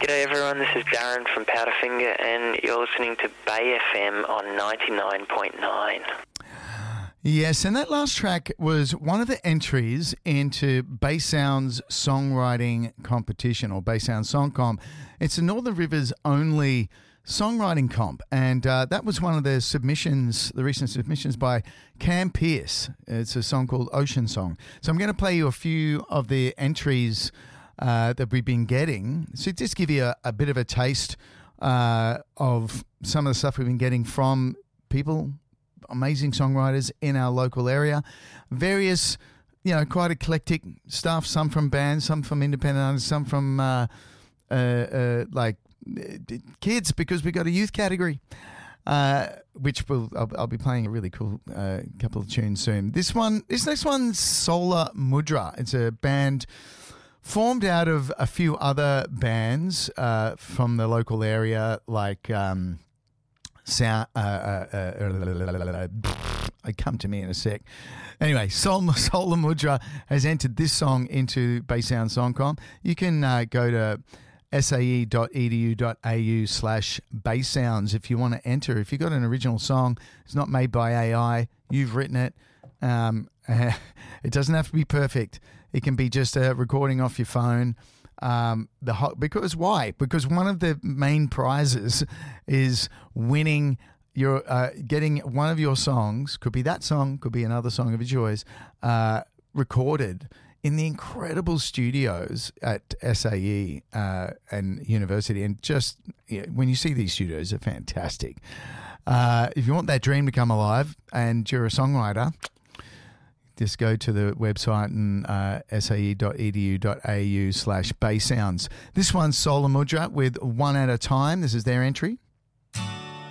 G'day everyone, this is Darren from Powderfinger and you're listening to Bay FM on 99.9. Yes, and that last track was one of the entries into Bay Sound's songwriting competition, or Bay Sound Song Comp. It's the Northern Rivers only songwriting comp, and that was one of the submissions, the recent submissions by Cam Pierce. It's a song called Ocean Song. So I'm going to play you a few of the entries that we've been getting. So just give you a bit of a taste of some of the stuff we've been getting from people, amazing songwriters in our local area. Various, quite eclectic stuff, some from bands, some from independent artists, some from kids, because we got a youth category, which I'll be playing a really cool couple of tunes soon. This next one's Solar Mudra. It's a band formed out of a few other bands from the local area, like Sound. It come to me in a sec. Anyway, Solar Mudra has entered this song into Bay Sound Song Comp. You can go to sae.edu.au/baysounds if you want to enter. If you've got an original song, it's not made by AI, you've written it. It doesn't have to be perfect. It can be just a recording off your phone. Because why? Because one of the main prizes is winning your getting one of your songs. Could be that song, could be another song of your choice, recorded in the incredible studios at SAE and university. And just when you see these studios, they're fantastic. If you want that dream to come alive and you're a songwriter, just go to the website and sae.edu.au/baysounds. This one's Solar Mudra with One at a Time. This is their entry.